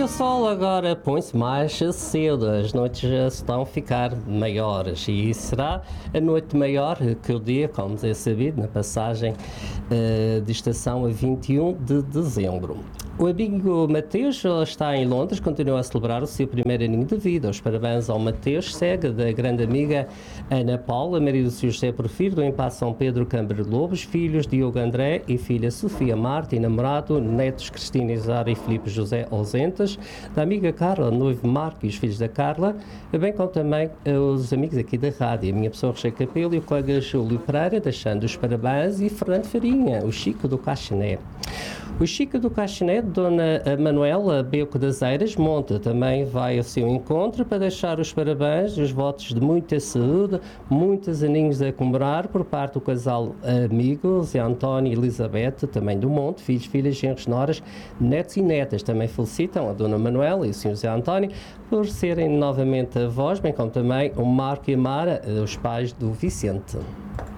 o sol agora põe-se mais cedo, as noites já estão a ficar maiores e será a noite maior que o dia, como é sabido, na passagem de estação a 21 de dezembro. O amigo Mateus está em Londres, continua a celebrar o seu primeiro aninho de vida. Os parabéns ao Mateus, segue da grande amiga Ana Paula, marido de José Porfírio, do Impasse São Pedro Câmara Lobos, filhos Diogo André e filha Sofia Marta e namorado, netos Cristina Isara e Filipe José ausentes, da amiga Carla, noivo Marco e os filhos da Carla, bem como também os amigos aqui da rádio, a minha pessoa Rocha Capelo e o colega Júlio Pereira, deixando os parabéns, e Fernando Farinha, o Chico do Caxiné. O Chico do Caxiné, Dona Manuela Beco das Eiras Monta, também vai ao seu encontro para deixar os parabéns e os votos de muita saúde, muitos aninhos a comemorar por parte do casal amigo, Zé António e Elizabeth, também do Monte, filhos, filhas, genros, noras, netos e netas. Também felicitam a Dona Manuela e o Sr. Zé António por serem novamente avós, bem como também o Marco e a Mara, os pais do Vicente.